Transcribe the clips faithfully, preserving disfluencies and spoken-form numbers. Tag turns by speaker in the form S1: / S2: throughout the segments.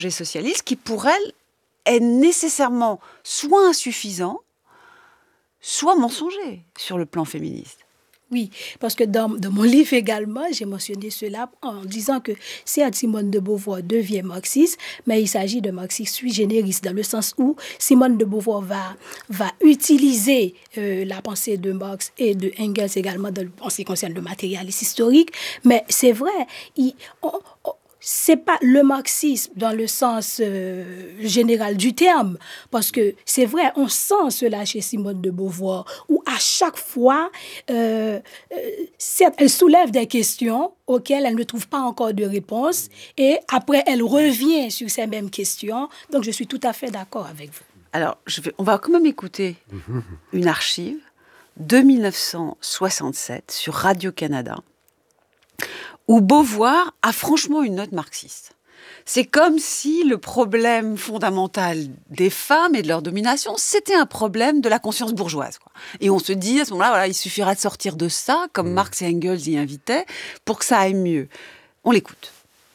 S1: socialiste qui, pour elle, est nécessairement soit insuffisant, soit mensonger sur le plan féministe.
S2: Oui, parce que dans, dans mon livre également, j'ai mentionné cela en disant que certes, Simone de Beauvoir devient marxiste, mais il s'agit de marxisme sui generis, dans le sens où Simone de Beauvoir va, va utiliser euh, la pensée de Marx et de Engels également dans, en ce qui concerne le matérialisme historique. Mais c'est vrai, il, on, on, c'est pas le marxisme dans le sens euh, général du terme, parce que c'est vrai, on sent cela chez Simone de Beauvoir, où à chaque fois, euh, euh, certes, elle soulève des questions auxquelles elle ne trouve pas encore de réponse, et après, elle revient sur ces mêmes questions. Donc, je suis tout à fait d'accord avec vous.
S1: Alors, je vais, on va quand même écouter une archive de dix-neuf cent soixante-sept sur Radio-Canada, où Beauvoir a franchement une note marxiste. C'est comme si le problème fondamental des femmes et de leur domination, c'était un problème de la conscience bourgeoise, quoi. Et on se dit, à ce moment-là, voilà, il suffira de sortir de ça, comme Marx et Engels y invitaient, pour que ça aille mieux. On l'écoute.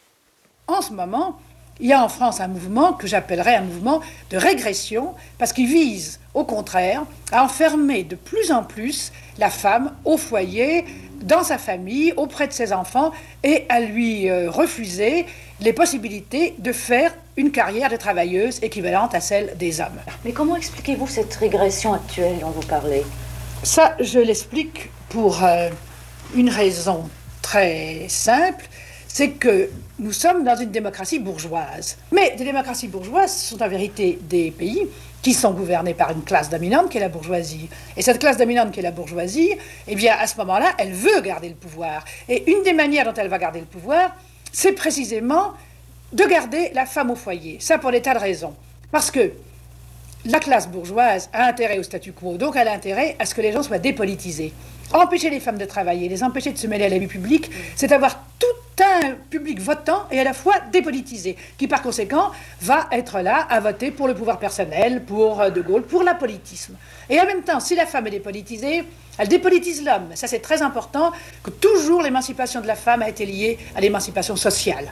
S3: En ce moment, il y a en France un mouvement que j'appellerais un mouvement de régression, parce qu'il vise, au contraire, à enfermer de plus en plus la femme au foyer, dans sa famille, auprès de ses enfants, et à lui euh, refuser les possibilités de faire une carrière de travailleuse équivalente à celle des hommes.
S4: Mais comment expliquez-vous cette régression actuelle dont vous parlez ?
S3: Ça, je l'explique pour euh, une raison très simple, c'est que nous sommes dans une démocratie bourgeoise. Mais des démocraties bourgeoises sont en vérité des pays qui sont gouvernés par une classe dominante qui est la bourgeoisie. Et cette classe dominante qui est la bourgeoisie, eh bien, à ce moment-là, elle veut garder le pouvoir. Et une des manières dont elle va garder le pouvoir, c'est précisément de garder la femme au foyer. Ça pour des tas de raisons. Parce que la classe bourgeoise a intérêt au statu quo, donc elle a intérêt à ce que les gens soient dépolitisés. Empêcher les femmes de travailler, les empêcher de se mêler à la vie publique, c'est avoir tout un public votant et à la fois dépolitisé, qui par conséquent va être là à voter pour le pouvoir personnel, pour De Gaulle, pour l'apolitisme. Et en même temps, si la femme est dépolitisée, elle dépolitise l'homme. Ça, c'est très important, que toujours l'émancipation de la femme a été liée à l'émancipation sociale.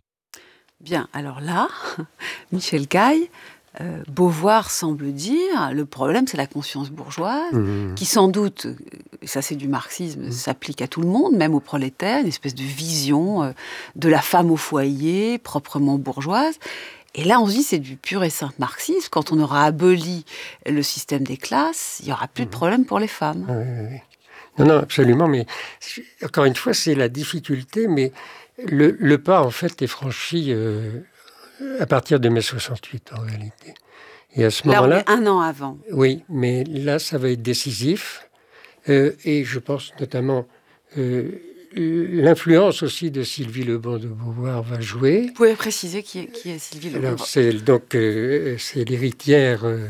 S1: Bien, alors là, Michel Caille, Euh, Beauvoir semble dire, le problème c'est la conscience bourgeoise, mmh. qui sans doute, et ça c'est du marxisme, mmh. s'applique à tout le monde, même aux prolétaires, une espèce de vision euh, de la femme au foyer, proprement bourgeoise. Et là on se dit c'est du pur et simple marxisme, quand on aura aboli le système des classes, il n'y aura plus mmh. de problème pour les femmes.
S5: Oui, oui, oui. Non, non, absolument, mais encore une fois c'est la difficulté, mais le, le pas en fait est franchi... Euh... à partir de mai soixante-huit, en réalité. Et à ce
S1: là,
S5: moment-là...
S1: on est un an avant.
S5: Oui, mais là, ça va être décisif. Euh, et je pense notamment... Euh, l'influence aussi de Sylvie Lebon de Beauvoir va jouer.
S1: Vous pouvez préciser qui est, qui est Sylvie Lebon?
S5: Alors, c'est, donc, euh, c'est l'héritière euh,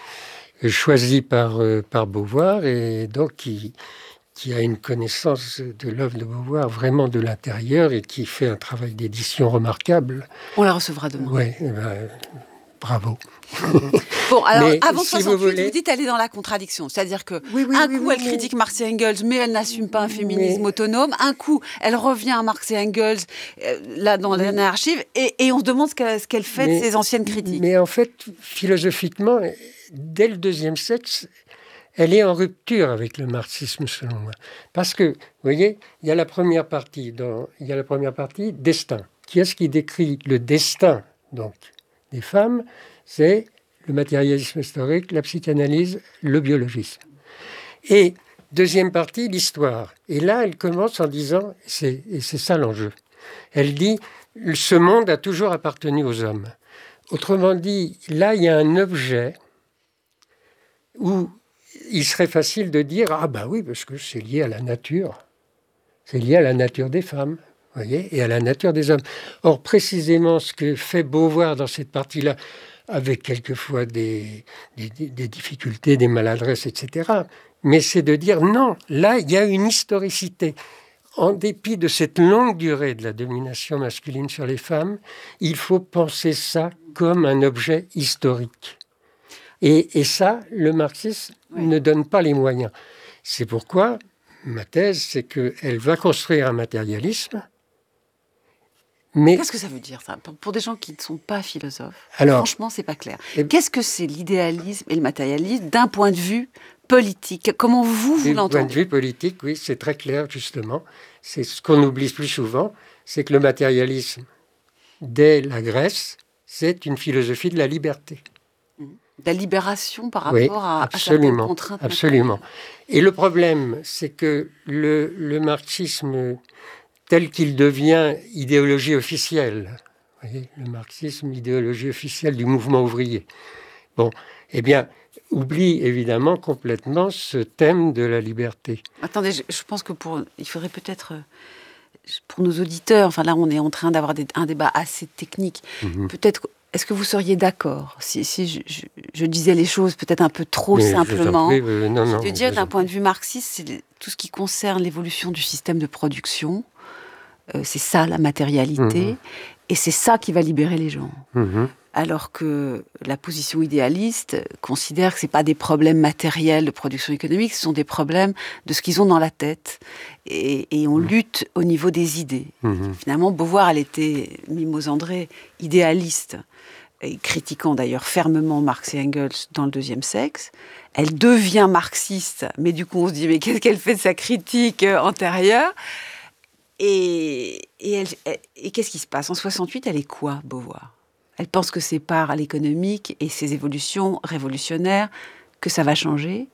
S5: choisie par, euh, par Beauvoir, et donc qui... qui a une connaissance de l'œuvre de Beauvoir vraiment de l'intérieur et qui fait un travail d'édition remarquable.
S1: On la recevra demain.
S5: Oui, eh ben, bravo.
S1: Bon, alors,
S5: mais
S1: avant
S5: si
S1: soixante-huit,
S5: vous, voulez...
S1: vous dites elle est dans la contradiction. C'est-à-dire que
S5: oui, oui,
S1: un
S5: oui,
S1: coup,
S5: oui,
S1: elle
S5: oui.
S1: critique Marx et Engels, mais elle n'assume pas un féminisme
S5: mais...
S1: autonome. Un coup, elle revient à Marx et Engels, euh, là, dans la dernière archive, et, et on se demande ce qu'elle, ce qu'elle fait
S5: mais,
S1: de ses anciennes critiques.
S5: Mais en fait, philosophiquement, dès le deuxième sexe, elle est en rupture avec le marxisme, selon moi. Parce que, vous voyez, il y a la première partie, dans, il y a la première partie, destin. Qui est-ce qui décrit le destin, donc, des femmes? C'est le matérialisme historique, la psychanalyse, le biologisme. Et deuxième partie, l'histoire. Et là, elle commence en disant, c'est, et c'est ça l'enjeu, elle dit, ce monde a toujours appartenu aux hommes. Autrement dit, là, il y a un objet où il serait facile de dire « Ah ben oui, parce que c'est lié à la nature. C'est lié à la nature des femmes, voyez, et à la nature des hommes. » Or, précisément, ce que fait Beauvoir dans cette partie-là, avec quelquefois des, des, des difficultés, des maladresses, et cetera, mais c'est de dire « Non, là, il y a une historicité. » En dépit de cette longue durée de la domination masculine sur les femmes, il faut penser ça comme un objet historique. Et, et ça, le marxisme oui. ne donne pas les moyens. C'est pourquoi ma thèse, c'est qu'elle va construire un matérialisme, Mais,
S1: qu'est-ce que ça veut dire, ça, pour, pour des gens qui ne sont pas philosophes?
S5: Alors,
S1: franchement, c'est pas clair.
S5: Et,
S1: qu'est-ce que c'est l'idéalisme et le matérialisme d'un point de vue politique? Comment vous, vous l'entendez?
S5: Du point de vue politique, oui, c'est très clair, justement. C'est ce qu'on oublie plus souvent, c'est que le matérialisme, dès la Grèce, c'est une philosophie de la liberté.
S1: De la libération par rapport
S5: oui,
S1: à,
S5: absolument,
S1: à certaines contraintes.
S5: Absolument. Et le problème, c'est que le, le marxisme, tel qu'il devient idéologie officielle, vous voyez, le marxisme, idéologie officielle du mouvement ouvrier, bon, eh bien, oublie évidemment complètement ce thème de la liberté.
S1: Attendez, je, je pense que pour, il faudrait peut-être, pour nos auditeurs, enfin là on est en train d'avoir des, un débat assez technique, mm-hmm. peut-être, est-ce que vous seriez d'accord si, si je, je, je disais les choses peut-être un peu trop
S5: Mais
S1: simplement,
S5: prie, euh, non, non,
S1: de dire d'un point de vue marxiste, c'est tout ce qui concerne l'évolution du système de production, euh, c'est ça la matérialité, mm-hmm. et c'est ça qui va libérer les gens. Mm-hmm. Alors que la position idéaliste considère que ce n'est pas des problèmes matériels de production économique, ce sont des problèmes de ce qu'ils ont dans la tête. Et, et on lutte au niveau des idées. Mmh. Finalement, Beauvoir, elle était, Mimose André, idéaliste, et critiquant d'ailleurs fermement Marx et Engels dans le deuxième sexe. Elle devient marxiste, mais du coup on se dit, mais qu'est-ce qu'elle fait de sa critique antérieure ? Et, et, elle, et qu'est-ce qui se passe ? En soixante-huit, elle est quoi, Beauvoir ? Elle pense que c'est par l'économique et ses évolutions révolutionnaires que ça va changer.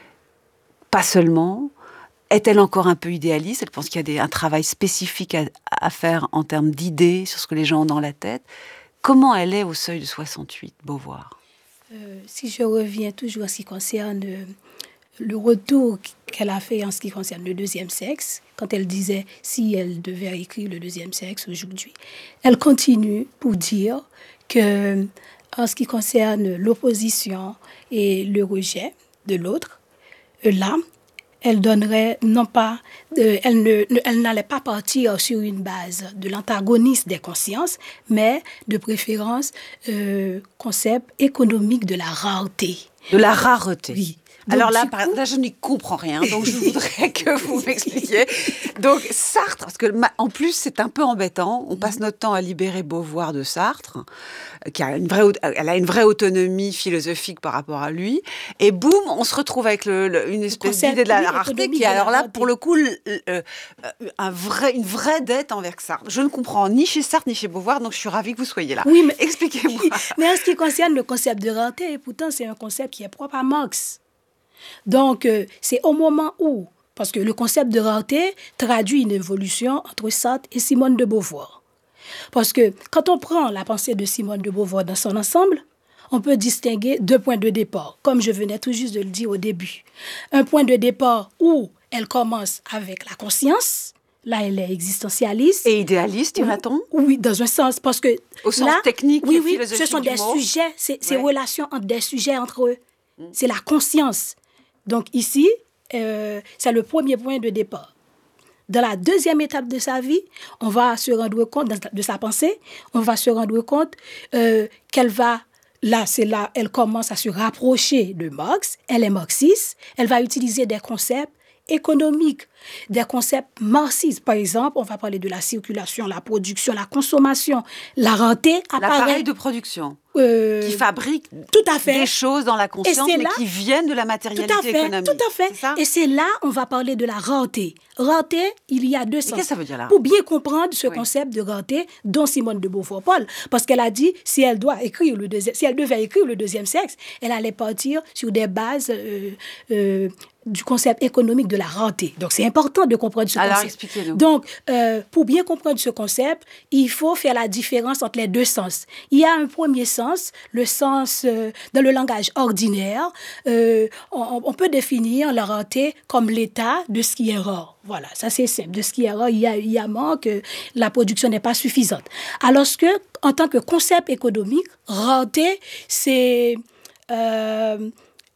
S1: Pas seulement. Est-elle encore un peu idéaliste ? Elle pense qu'il y a des, un travail spécifique à, à faire en termes d'idées sur ce que les gens ont dans la tête. Comment elle est au seuil de soixante-huit, Beauvoir ?
S2: euh, Si je reviens toujours en ce qui concerne euh, le retour qu'elle a fait en ce qui concerne le deuxième sexe, quand elle disait si elle devait écrire le deuxième sexe aujourd'hui, elle continue pour dire que en ce qui concerne l'opposition et le rejet de l'autre, là, elle donnerait non pas, euh, elle ne, elle n'allait pas partir sur une base de l'antagonisme des consciences, mais de préférence euh, concept économique de la rareté.
S1: De la rareté.
S2: Oui.
S1: Donc, alors là, par, coup... là, je n'y comprends rien, donc je voudrais que vous m'expliquiez. Donc Sartre, parce que en plus c'est un peu embêtant, on passe notre temps à libérer Beauvoir de Sartre, qui a une vraie, elle a une vraie autonomie philosophique par rapport à lui, et boum, on se retrouve avec le, le, une espèce d'idée de la rareté qui est alors là, pour le coup, le, le, un vrai, une vraie dette envers Sartre. Je ne comprends ni chez Sartre ni chez Beauvoir, donc je suis ravie que vous soyez là.
S2: Oui, mais
S1: expliquez-moi.
S2: Mais en ce qui concerne le concept de rareté, pourtant c'est un concept qui est propre à Marx. Donc, euh, c'est au moment où, parce que le concept de rareté traduit une évolution entre Sartre et Simone de Beauvoir. Parce que quand on prend la pensée de Simone de Beauvoir dans son ensemble, on peut distinguer deux points de départ, comme je venais tout juste de le dire au début. Un point de départ où elle commence avec la conscience, là elle est existentialiste.
S1: Et idéaliste, dirait-on ?
S2: Oui, dans un sens, parce que
S1: au sens
S2: là,
S1: technique
S2: oui,
S1: et
S2: oui,
S1: philosophique
S2: ce sont
S1: du
S2: des
S1: mot.
S2: sujets, c'est, c'est
S1: ouais.
S2: relations entre des sujets entre eux. Mm. C'est la conscience. Donc ici, euh, c'est le premier point de départ. Dans la deuxième étape de sa vie, on va se rendre compte, de sa pensée, on va se rendre compte euh, qu'elle va, là, c'est là, elle commence à se rapprocher de Marx, elle est marxiste, elle va utiliser des concepts économiques, des concepts marxistes. Par exemple, on va parler de la circulation, la production, la consommation, la rareté apparaît.
S1: L'appareil de production.
S2: Euh,
S1: qui fabrique
S2: tout à fait.
S1: des choses dans la conscience, mais là, qui viennent de la matérialité
S2: tout à fait,
S1: économique.
S2: Tout à fait. Et c'est là on va parler de la rareté. Rareté, il y a deux sens.
S1: Qu'est-ce que ça veut dire là ?
S2: Pour bien comprendre ce
S1: oui.
S2: concept de rareté dont Simone de Beauvoir parle, parce qu'elle a dit si elle doit écrire le deuxième, si elle devait écrire le deuxième sexe, elle allait partir sur des bases euh, euh, du concept économique de la rareté. Donc c'est important de comprendre ce
S1: Alors,
S2: concept.
S1: expliquez-nous.
S2: Donc euh, pour bien comprendre ce concept, il faut faire la différence entre les deux sens. Il y a un premier sens, le sens euh, dans le langage ordinaire, euh, on, on peut définir la rareté comme l'état de ce qui est rare. Voilà, ça c'est simple. De ce qui est rare, il y a, il y a manque, la production n'est pas suffisante. Alors que, en tant que concept économique, rareté, c'est, euh,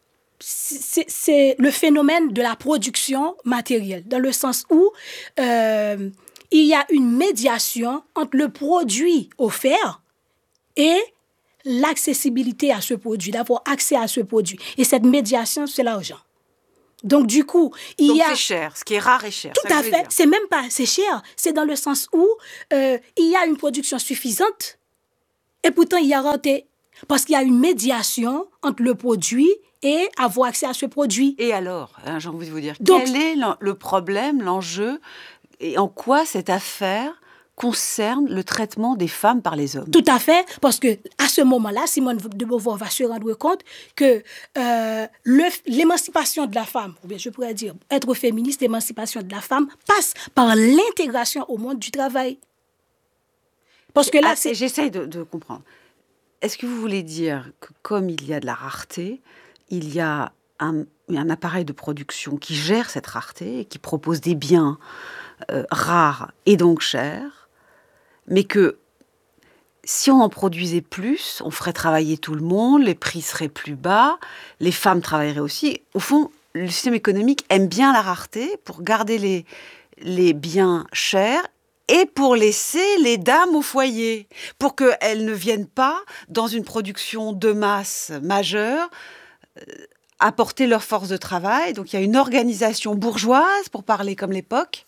S2: c'est, c'est le phénomène de la production matérielle, dans le sens où euh, il y a une médiation entre le produit offert et l'accessibilité à ce produit, d'avoir accès à ce produit. Et cette médiation, c'est l'argent. Donc, du coup, il
S1: Donc
S2: y a...
S1: c'est cher, ce qui est rare et cher.
S2: Tout
S1: ça
S2: à
S1: que je veux
S2: fait.
S1: dire.
S2: C'est même pas assez cher. C'est dans le sens où euh, il y a une production suffisante et pourtant il y a rareté. Parce qu'il y a une médiation entre le produit et avoir accès à ce produit.
S1: Et alors, hein, j'ai envie de vous dire,
S2: Donc-
S1: quel est l'en- le problème, l'enjeu, et en quoi cette affaire concerne le traitement des femmes par les hommes?
S2: Tout à fait, parce que à ce moment-là, Simone de Beauvoir va se rendre compte que euh, le- l'émancipation de la femme, ou bien je pourrais dire être féministe, l'émancipation de la femme passe par l'intégration au monde du travail. Parce que là,
S1: Ah,
S2: c'est...
S1: J'essaye de, de comprendre. Est-ce que vous voulez dire que comme il y a de la rareté, il y a un, un appareil de production qui gère cette rareté et qui propose des biens euh, rares et donc chers, mais que si on en produisait plus, on ferait travailler tout le monde, les prix seraient plus bas, les femmes travailleraient aussi. Au fond, le système économique aime bien la rareté pour garder les, les biens chers et pour laisser les dames au foyer, pour qu'elles ne viennent pas, dans une production de masse majeure, euh, apporter leur force de travail. Donc il y a une organisation bourgeoise, pour parler comme l'époque,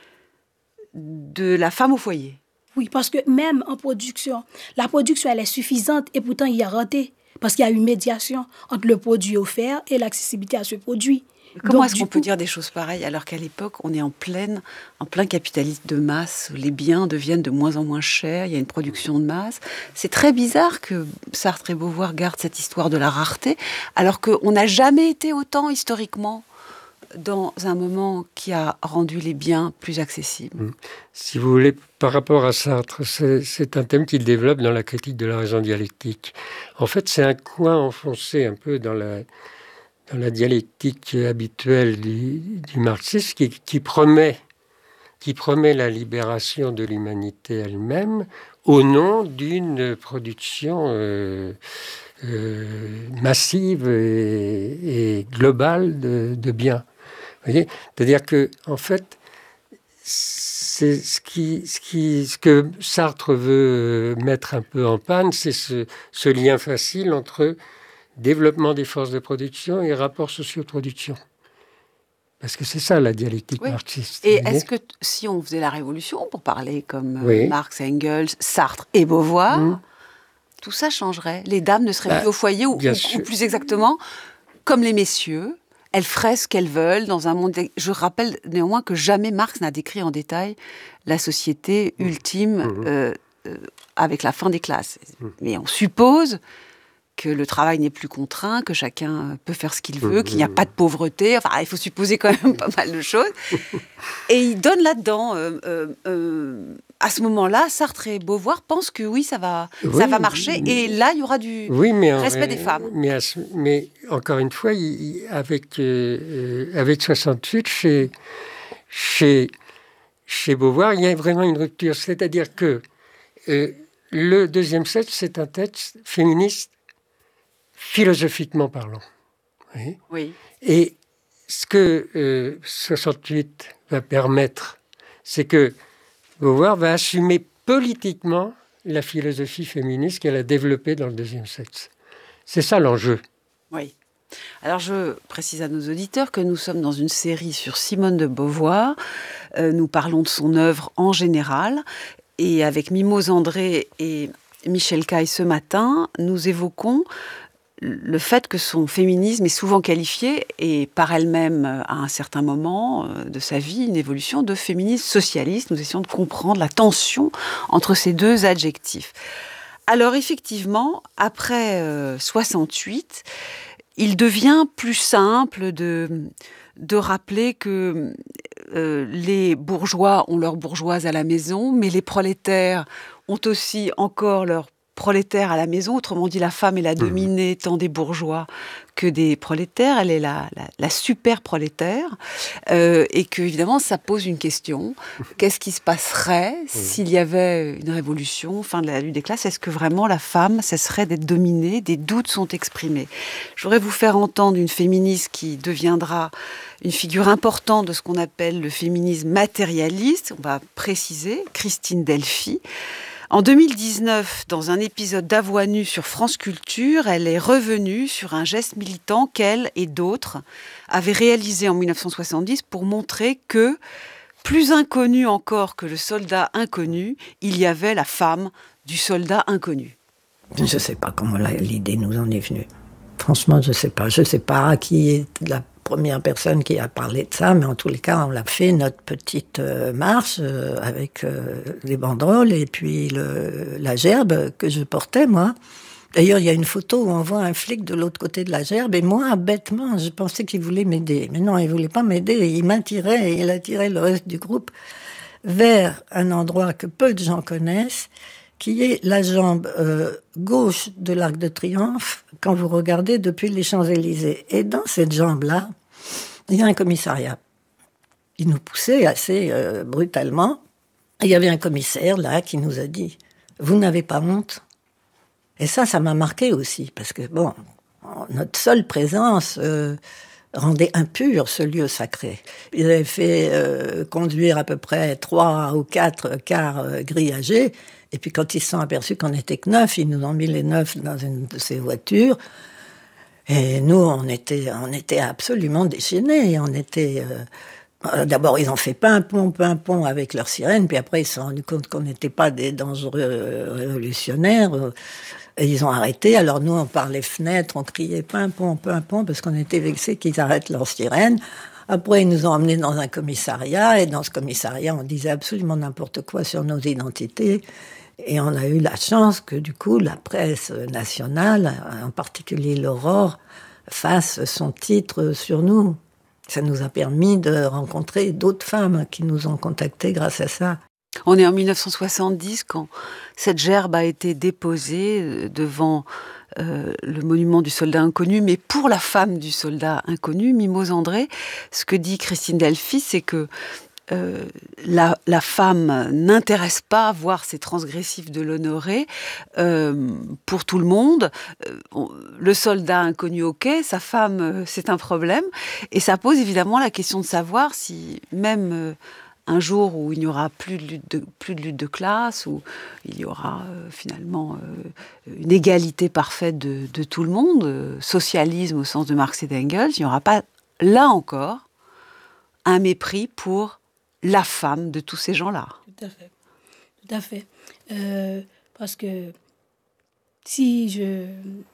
S1: de la femme au foyer.
S2: Oui, parce que même en production, la production, elle est suffisante et pourtant il y a rareté. Parce qu'il y a une médiation entre le produit offert et l'accessibilité à ce produit.
S1: Comment
S2: Donc,
S1: est-ce
S2: du
S1: qu'on
S2: coup,
S1: peut dire des choses pareilles alors qu'à l'époque, on est en, pleine, en plein capitalisme de masse, les biens deviennent de moins en moins chers, il y a une production de masse. C'est très bizarre que Sartre et Beauvoir gardent cette histoire de la rareté, alors qu'on n'a jamais été autant historiquement dans un moment qui a rendu les biens plus accessibles.
S5: Si vous voulez, par rapport à Sartre, c'est, c'est un thème qu'il développe dans la critique de la raison dialectique. En fait, c'est un coin enfoncé un peu dans la... dans la dialectique habituelle du, du marxisme, qui, qui, promet, qui promet la libération de l'humanité elle-même au nom d'une production euh, euh, massive et, et globale de, de biens. Vous voyez ? C'est-à-dire que, en fait, c'est ce, qui, ce, qui, ce que Sartre veut mettre un peu en panne, c'est ce, ce lien facile entre développement des forces de production et rapport socio-production. Parce que c'est ça la dialectique
S1: Oui.
S5: marxiste.
S1: Et est-ce que t- si on faisait la révolution, pour parler comme euh,
S5: Oui.
S1: Marx, Engels, Sartre et Beauvoir,
S5: Mmh.
S1: tout ça changerait. Les dames ne seraient
S5: Bah,
S1: plus au foyer, ou,
S5: bien
S1: ou-
S5: sûr.
S1: ou plus exactement, comme les messieurs, elles feraient ce qu'elles veulent dans un monde... Je rappelle néanmoins que jamais Marx n'a décrit en détail la société ultime
S5: Mmh.
S1: euh, euh, avec la fin des classes. Mais on suppose que le travail n'est plus contraint, que chacun peut faire ce qu'il veut,
S5: Mmh.
S1: qu'il n'y a pas de pauvreté. Enfin, il faut supposer quand même pas mal de choses. Et il donne là-dedans, euh, euh, euh, à ce moment-là, Sartre et Beauvoir pensent que oui, ça va, ça
S5: Oui,
S1: va marcher. Et là, il y aura du
S5: Oui, mais en
S1: respect
S5: vrai-
S1: des femmes.
S5: Mais, à ce- mais encore une fois, il- il- avec, euh, euh, avec soixante-huit, chez, chez, chez Beauvoir, il y a vraiment une rupture. C'est-à-dire que euh, le deuxième sexe, c'est un texte féministe philosophiquement parlant. Oui.
S1: Oui.
S5: Et ce que euh, soixante-huit va permettre, c'est que Beauvoir va assumer politiquement la philosophie féministe qu'elle a développée dans le deuxième sexe. C'est ça l'enjeu.
S1: Oui. Alors, je précise à nos auditeurs que nous sommes dans une série sur Simone de Beauvoir. Euh, nous parlons de son œuvre en général. Et avec Mimose André et Michel Caille ce matin, nous évoquons le fait que son féminisme est souvent qualifié, et par elle-même, à un certain moment de sa vie, une évolution de féminisme socialiste. Nous essayons de comprendre la tension entre ces deux adjectifs. Alors effectivement, après euh, soixante-huit, il devient plus simple de, de rappeler que euh, les bourgeois ont leurs bourgeoises à la maison, mais les prolétaires ont aussi encore leurs prolétaire à la maison, autrement dit la femme est la dominée tant des bourgeois que des prolétaires, elle est la, la, la super prolétaire, euh, et que évidemment ça pose une question, qu'est-ce qui se passerait s'il y avait une révolution, fin de la lutte des classes, est-ce que vraiment la femme cesserait d'être dominée, des doutes sont exprimés. Je voudrais vous faire entendre une féministe qui deviendra une figure importante de ce qu'on appelle le féminisme matérialiste, on va préciser, Christine Delphy. En deux mille dix-neuf, dans un épisode d'À voix nue sur France Culture, elle est revenue sur un geste militant qu'elle et d'autres avaient réalisé en dix-neuf cent soixante-dix pour montrer que, plus inconnu encore que le soldat inconnu, il y avait la femme du soldat inconnu.
S6: Je ne sais pas comment la, l'idée nous en est venue. Franchement, je ne sais pas. Je ne sais pas qui est la première personne qui a parlé de ça, mais en tous les cas, on l'a fait, notre petite euh, marche euh, avec euh, les banderoles et puis le, la gerbe que je portais, moi. D'ailleurs, il y a une photo où on voit un flic de l'autre côté de la gerbe et moi, bêtement, je pensais qu'il voulait m'aider. Mais non, il ne voulait pas m'aider. Il m'attirait et il attirait le reste du groupe vers un endroit que peu de gens connaissent, qui est la jambe euh, gauche de l'Arc de Triomphe, quand vous regardez depuis les Champs-Élysées. Et dans cette jambe-là, il y a un commissariat. Il nous poussait assez euh, brutalement. Et il y avait un commissaire, là, qui nous a dit « Vous n'avez pas honte ?» Et ça, ça m'a marqué aussi, parce que, bon, notre seule présence euh, rendait impur ce lieu sacré. Ils avaient fait euh, conduire à peu près trois ou quatre cars euh, grillagés. Et puis quand ils se sont aperçus qu'on n'était que neuf, ils nous ont mis les neuf dans une de ces voitures. Et nous, on était, on était absolument déchaînés. On était, euh, d'abord, ils ont fait pimpon, pimpon avec leurs sirènes. Puis après, ils se sont rendus compte qu'on n'était pas des dangereux révolutionnaires. Et ils ont arrêté. Alors nous, on parlait fenêtre, on criait pimpon, pimpon, parce qu'on était vexés qu'ils arrêtent leurs sirènes. Après, ils nous ont emmenés dans un commissariat. Et dans ce commissariat, on disait absolument n'importe quoi sur nos identités. Et on a eu la chance que, du coup, la presse nationale, en particulier l'Aurore, fasse son titre sur nous. Ça nous a permis de rencontrer d'autres femmes qui nous ont contactés grâce à ça.
S1: On est en dix-neuf cent soixante-dix quand cette gerbe a été déposée devant euh, le monument du soldat inconnu, mais pour la femme du soldat inconnu, Mimose André, ce que dit Christine Delphy, c'est que Euh, la, la femme n'intéresse pas à voir ces transgressifs de l'honoré euh, pour tout le monde. Euh, on, le soldat inconnu, ok, sa femme, euh, c'est un problème. Et ça pose évidemment la question de savoir si même euh, un jour où il n'y aura plus de lutte de, plus de lutte de classe, où il y aura euh, finalement euh, une égalité parfaite de, de tout le monde, euh, socialisme au sens de Marx et d'Engels, il n'y aura pas, là encore, un mépris pour la femme de tous ces gens-là.
S2: Tout à fait. Tout à fait. Euh, parce que si je,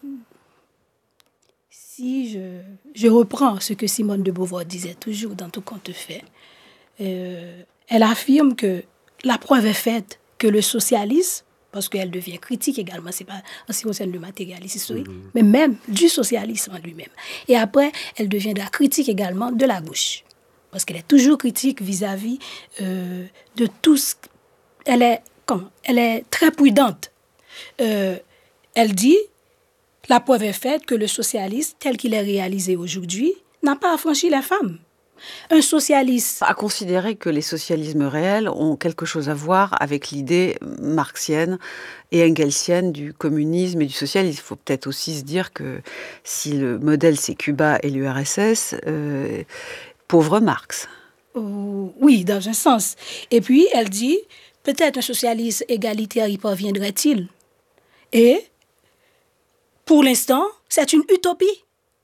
S2: si je, je reprends ce que Simone de Beauvoir disait toujours dans Tout compte fait, euh, elle affirme que la preuve est faite que le socialisme, parce qu'elle devient critique également, c'est pas en ce qui concerne le matérialisme historique, mmh. mais même du socialisme en lui-même. Et après, elle deviendra critique également de la gauche. Parce qu'elle est toujours critique vis-à-vis euh, de tout ce... Elle est, comment? Elle est très prudente. Euh, elle dit, la preuve est faite que le socialisme, tel qu'il est réalisé aujourd'hui, n'a pas affranchi la femme. Un socialiste...
S1: À considérer que les socialismes réels ont quelque chose à voir avec l'idée marxienne et engelsienne du communisme et du socialisme. Il faut peut-être aussi se dire que si le modèle c'est Cuba et l'U R S S... Euh, pauvre Marx.
S2: Euh, oui, dans un sens. Et puis, elle dit, peut-être un socialisme égalitaire y parviendrait-il. Et, pour l'instant, c'est une utopie.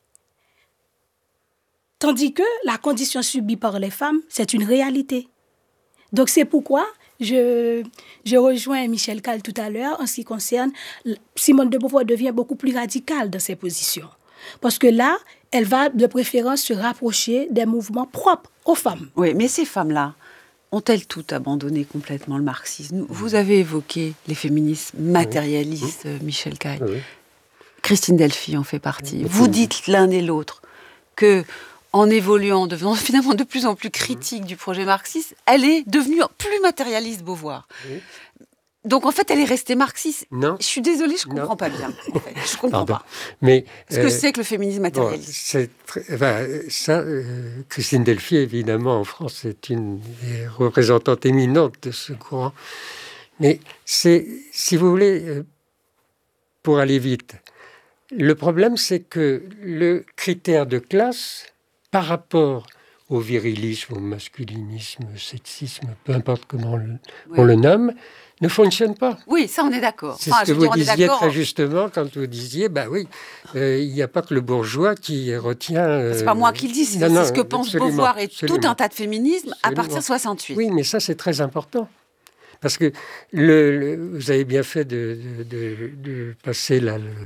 S2: Tandis que la condition subie par les femmes, c'est une réalité. Donc, c'est pourquoi je, je rejoins Michel Calle tout à l'heure en ce qui concerne... Simone de Beauvoir devient beaucoup plus radicale dans ses positions. Parce que là, elle va de préférence se rapprocher des mouvements propres aux femmes.
S1: Oui, mais ces femmes-là, ont-elles toutes abandonné complètement le marxisme ? Vous avez évoqué les féministes matérialistes, oui. Michel Caille. Oui. Christine Delphy en fait partie. Oui. Vous dites l'un et l'autre que, en évoluant, en devenant finalement de plus en plus critique oui. du projet marxiste, elle est devenue plus matérialiste, Beauvoir. Oui. Donc, en fait, elle est restée marxiste.
S5: Non.
S1: Je suis désolée, je ne comprends non. pas bien. En fait. Je ne comprends Pardon. pas.
S5: Mais,
S1: ce que euh, c'est que le féminisme matérialiste.
S5: Bon, c'est très, enfin, ça, euh, Christine Delphy, évidemment, en France, est une des représentantes éminentes de ce courant. Mais c'est, si vous voulez, euh, pour aller vite, le problème, c'est que le critère de classe, par rapport au virilisme, au masculinisme, au sexisme, peu importe comment on le,
S1: Oui.
S5: on le nomme, ne fonctionne pas.
S1: Oui, ça on est d'accord.
S5: C'est
S1: Enfin,
S5: ce
S1: je
S5: que
S1: veux
S5: vous
S1: dire, on est
S5: disiez
S1: d'accord.
S5: très justement quand vous disiez, bah oui, euh, il n'y a pas que le bourgeois qui retient... euh,
S1: C'est pas moi qui le dis, c'est
S5: non,
S1: c'est
S5: non,
S1: ce que pense
S5: absolument,
S1: Beauvoir et
S5: absolument.
S1: tout un tas de féminisme à
S5: Absolument.
S1: partir de soixante-huit.
S5: Oui, mais ça c'est très important. Parce que le, le- vous avez bien fait de, de- de- de passer là, le,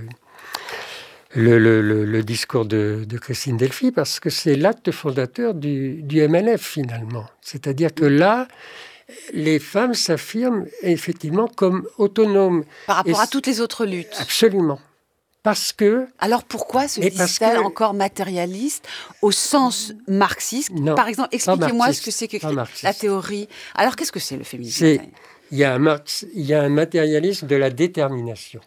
S5: le, le- le- le discours de, de Christine Delphi, parce que c'est l'acte fondateur du, du M L F finalement. C'est-à-dire que là, les femmes s'affirment effectivement comme autonomes.
S1: Par rapport
S5: Et
S1: à toutes les autres luttes.
S5: Absolument. Parce que...
S1: Alors pourquoi se
S5: Mais parce
S1: disent-elles
S5: que-
S1: encore matérialistes au sens marxiste?
S5: Non,
S1: Par exemple,
S5: pas
S1: expliquez-moi ce
S5: marxiste,
S1: que c'est que
S5: pas marxiste.
S1: la théorie. Alors qu'est-ce que c'est le féminisme?
S5: C'est, il y a un Marx, il y a un matérialisme de la détermination.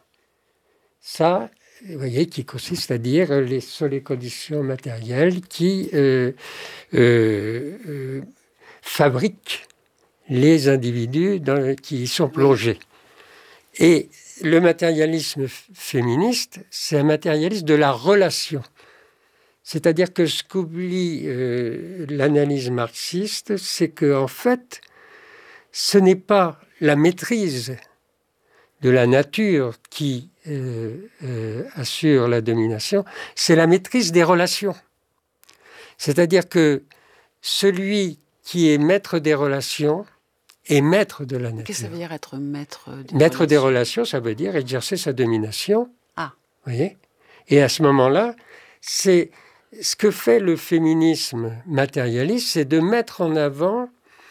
S5: Ça, vous voyez, qui consiste à dire les sont les conditions matérielles qui euh, euh, euh, fabriquent les individus dans, qui y sont plongés. Et le matérialisme f- féministe, c'est un matérialisme de la relation. C'est-à-dire que ce qu'oublie euh, l'analyse marxiste, c'est que en fait, ce n'est pas la maîtrise de la nature qui euh, euh, assure la domination, c'est la maîtrise des relations. C'est-à-dire que celui qui est maître des relations est maître de la nature.
S1: Qu'est-ce que ça veut dire être maître des
S5: Maître
S1: relations
S5: des relations, ça veut dire exercer sa domination.
S1: Ah.
S5: Vous voyez ? Et à ce moment-là, c'est ce que fait le féminisme matérialiste, c'est de mettre en avant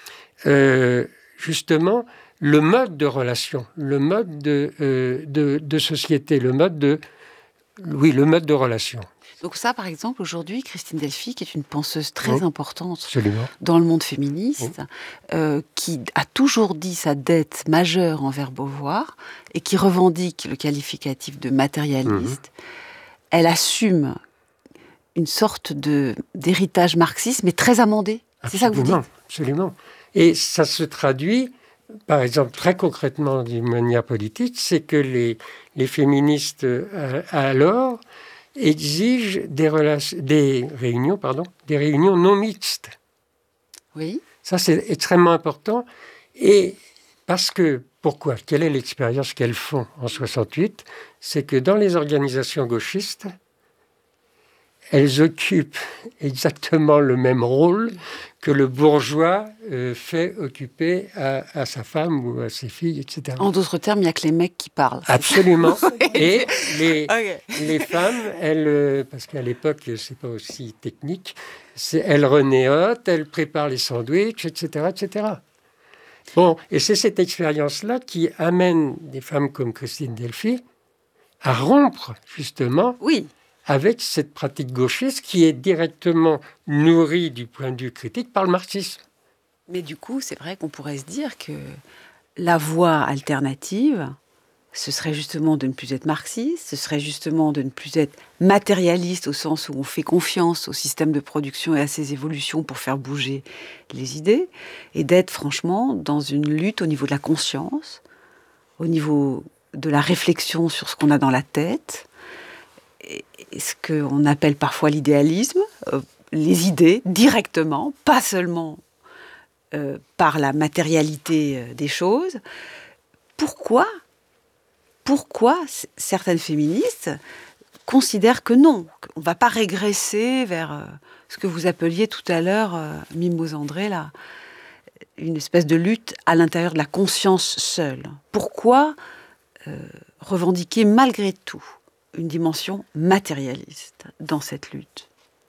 S5: euh, justement le mode de relation, le mode de, euh, de, de société, le mode de, oui, le mode de relation.
S1: Donc ça, par exemple, aujourd'hui, Christine Delphi, qui est une penseuse très
S5: Oui.
S1: importante
S5: Absolument.
S1: dans le monde féministe, euh, qui a toujours dit sa dette majeure envers Beauvoir et qui revendique le qualificatif de matérialiste, elle assume une sorte de, d'héritage marxiste, mais très amendé. C'est ça que vous dites?
S5: Absolument, absolument. Et ça se traduit, par exemple, très concrètement d'une manière politique, c'est que les, les féministes euh, alors exigent des, relations, des réunions, pardon, des réunions non mixtes.
S1: Oui.
S5: Ça, c'est extrêmement important. Et parce que, pourquoi? Quelle est l'expérience qu'elles font en soixante-huit? C'est que dans les organisations gauchistes, elles occupent exactement le même rôle que le bourgeois euh, fait occuper à, à sa femme ou à ses filles, et cetera.
S1: En d'autres termes, il n'y a que les mecs qui parlent.
S5: Absolument. Et les,
S1: Ok.
S5: les femmes, elles, euh, parce qu'à l'époque, c'est pas aussi technique, c'est, elles renéotent, elles préparent les sandwichs, et cetera, et cetera. Bon, et c'est cette expérience-là qui amène des femmes comme Christine Delphi à rompre, justement,
S1: Oui.
S5: avec cette pratique gauchiste qui est directement nourrie du point de vue critique par le marxisme.
S1: Mais du coup, c'est vrai qu'on pourrait se dire que la voie alternative, ce serait justement de ne plus être marxiste, ce serait justement de ne plus être matérialiste au sens où on fait confiance au système de production et à ses évolutions pour faire bouger les idées, et d'être franchement dans une lutte au niveau de la conscience, au niveau de la réflexion sur ce qu'on a dans la tête, et ce qu'on appelle parfois l'idéalisme, euh, les idées directement, pas seulement euh, par la matérialité euh, des choses. Pourquoi Pourquoi c- certaines féministes considèrent que non, qu'on ne va pas régresser vers euh, ce que vous appeliez tout à l'heure, euh, Mimose André, là, une espèce de lutte à l'intérieur de la conscience seule. Pourquoi euh, revendiquer malgré tout une dimension matérialiste dans cette lutte?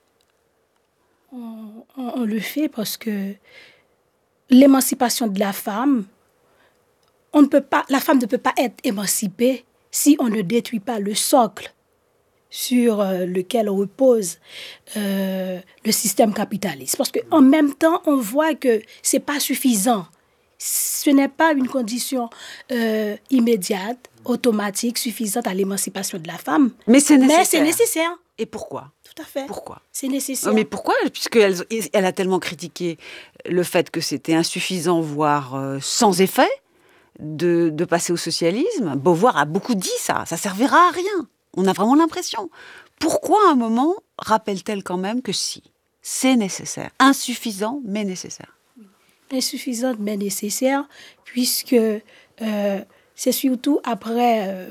S2: On, on- on le fait parce que l'émancipation de la femme, on ne peut pas, la femme ne peut pas être émancipée si on ne détruit pas le socle sur euh, lequel repose euh, le système capitaliste. Parce qu'en même temps, on voit que ce n'est pas suffisant. Ce n'est pas une condition euh, immédiate, automatique, suffisante à l'émancipation de la femme.
S1: Mais c'est nécessaire.
S2: Mais c'est nécessaire.
S1: Et pourquoi?
S2: Tout à fait.
S1: Pourquoi?
S2: C'est nécessaire.
S1: Mais pourquoi? Puisqu'elle elle a tellement critiqué le fait que c'était insuffisant, voire euh, sans effet, de, de passer au socialisme. Beauvoir a beaucoup dit ça. Ça servira à rien. On a vraiment l'impression. Pourquoi, à un moment, rappelle-t-elle quand même que si? c'est nécessaire. Insuffisant, mais nécessaire.
S2: Insuffisante, mais nécessaire, puisque euh, c'est surtout après euh,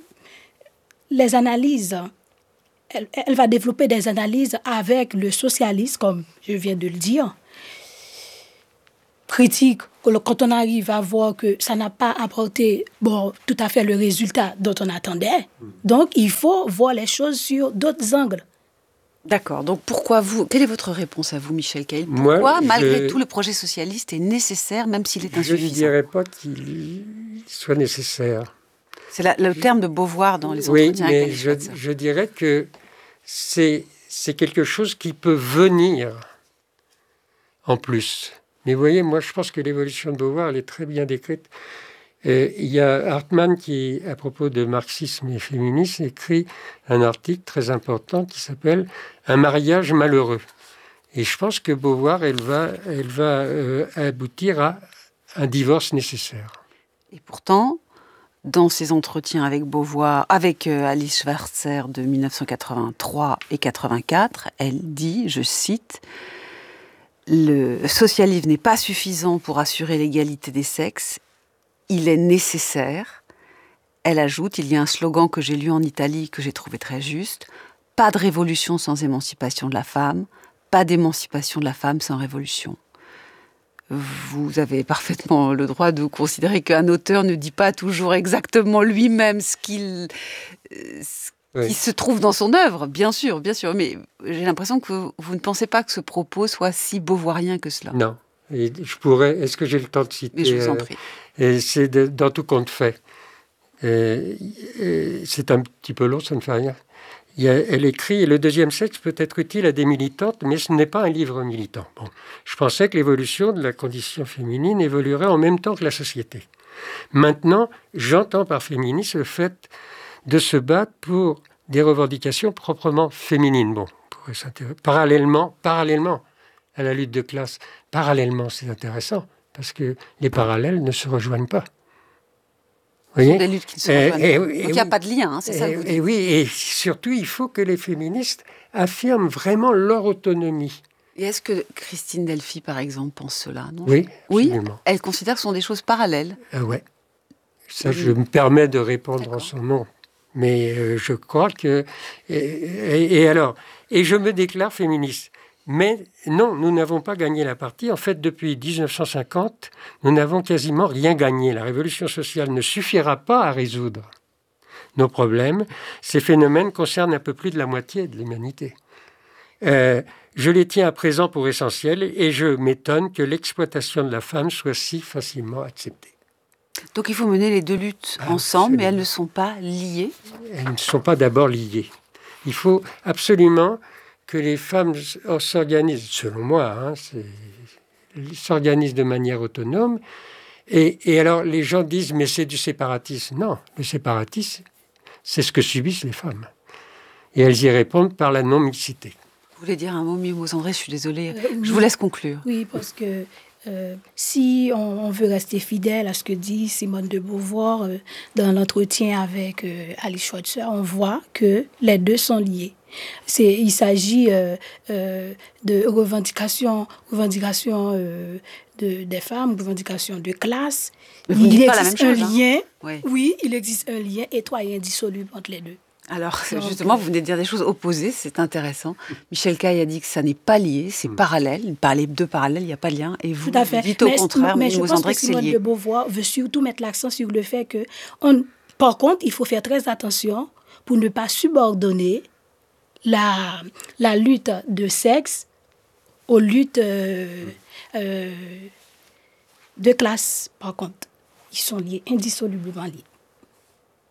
S2: les analyses. Elle, elle va développer des analyses avec le socialisme, comme je viens de le dire. Critique, quand on arrive à voir que ça n'a pas apporté bon, tout à fait le résultat dont on attendait. Donc, il faut voir les choses sur d'autres angles.
S1: D'accord. Donc, pourquoi vous... Quelle est votre réponse à vous, Michel Caïll?
S5: Moi,
S1: Pourquoi, malgré
S5: je...
S1: tout, le projet socialiste est nécessaire, même s'il est insuffisant?
S5: Je ne dirais pas qu'il soit nécessaire.
S1: C'est la, le terme de Beauvoir dans les
S5: oui,
S1: entretiens
S5: mais
S1: avec
S5: je, je dirais que c'est, c'est quelque chose qui peut venir en plus. Mais vous voyez, moi, je pense que l'évolution de Beauvoir, elle est très bien décrite. Euh, il y a Hartmann qui, à propos de marxisme et féminisme, écrit un article très important qui s'appelle « Un mariage malheureux ». Et je pense que Beauvoir, elle va, elle va euh, aboutir à un divorce nécessaire.
S1: Et pourtant, dans ses entretiens avec Beauvoir, avec euh, Alice Schwarzer de mille neuf cent quatre-vingt-trois et quatre-vingt-quatre, elle dit, je cite, « Le socialisme n'est pas suffisant pour assurer l'égalité des sexes, il est nécessaire. » Elle ajoute, il y a un slogan que j'ai lu en Italie que j'ai trouvé très juste, « Pas de révolution sans émancipation de la femme, pas d'émancipation de la femme sans révolution. » Vous avez parfaitement le droit de considérer qu'un auteur ne dit pas toujours exactement lui-même ce qu'il... Ce
S5: oui.
S1: qui se trouve dans son œuvre, bien sûr, bien sûr. Mais j'ai l'impression que vous, vous ne pensez pas que ce propos soit si beauvoirien que cela.
S5: Non. Et je pourrais... Est-ce que j'ai le temps de citer?
S1: Mais je vous en prie.
S5: Euh, et c'est de, dans Tout compte fait. Et, et c'est un petit peu long, ça ne fait rien. Il y a, elle écrit « Le deuxième sexe peut être utile à des militantes, mais ce n'est pas un livre militant. » Bon, je pensais que l'évolution de la condition féminine évoluerait en même temps que la société. Maintenant, j'entends par féminisme le fait de se battre pour des revendications proprement féminines. Bon, parallèlement, parallèlement à la lutte de classe, parallèlement, c'est intéressant, parce que les parallèles ne se rejoignent pas.
S1: Ce sont des luttes qui ne se rejoignent
S5: et,
S1: pas.
S5: et,
S1: Donc il n'y a pas de lien, hein, c'est
S5: et,
S1: ça que vous dites.
S5: Et oui, et surtout, il faut que les féministes affirment vraiment leur autonomie.
S1: Et est-ce que Christine Delphi, par exemple, pense cela? Non?
S5: Oui,
S1: oui,
S5: absolument.
S1: Elle considère que ce sont des choses parallèles.
S5: Euh, oui. Ça, je me permets de répondre
S1: D'accord.
S5: en son nom. Mais euh, je crois que... Et, et, et alors, et je me déclare féministe. Mais non, nous n'avons pas gagné la partie. En fait, depuis dix-neuf cent cinquante, nous n'avons quasiment rien gagné. La révolution sociale ne suffira pas à résoudre nos problèmes. Ces phénomènes concernent un peu plus de la moitié de l'humanité. Euh, je les tiens à présent pour essentiels et je m'étonne que l'exploitation de la femme soit si facilement acceptée.
S1: Donc il faut mener les deux luttes
S5: Ah,
S1: ensemble,
S5: absolument.
S1: mais elles ne sont pas liées.
S5: Elles ne sont pas d'abord liées. Il faut absolument que les femmes s'organisent, selon moi, hein, c'est, s'organisent de manière autonome. Et, et alors les gens disent, mais c'est du séparatisme. Non, le séparatisme, c'est ce que subissent les femmes. Et elles y répondent par la non-mixité.
S1: Vous voulez dire un mot, Mimose André? Je suis désolée.
S2: Euh, oui.
S1: Je vous laisse conclure.
S2: Oui, parce que euh, si on, on veut rester fidèle à ce que dit Simone de Beauvoir euh, dans l'entretien avec euh, Alice Schwarzer, on voit que les deux sont liés. C'est, il s'agit euh, euh, de revendications, revendications euh, de, des femmes, revendications de classe.
S1: Mais vous
S2: il
S1: dites pas la
S2: existe
S1: même
S2: un
S1: chose, hein.
S2: lien,
S1: Oui.
S2: oui, il existe un lien étroit et indissoluble entre les deux.
S1: Alors,
S2: Donc,
S1: justement, vous venez de dire des choses opposées, c'est intéressant. Michel Caïll a dit que ça n'est pas lié, c'est parallèle. Par les deux parallèles, il n'y a pas de lien. Et vous,
S2: Tout à fait.
S1: vous dites au
S2: mais,
S1: contraire,
S2: mais je
S1: Mimose
S2: pense
S1: André,
S2: que
S1: que c'est
S2: Simone
S1: lié.
S2: de Beauvoir veut surtout mettre l'accent sur le fait que, on, par contre, il faut faire très attention pour ne pas subordonner la, la lutte de sexe aux luttes euh, euh, de classe. Par contre, ils sont liés, indissolublement liés.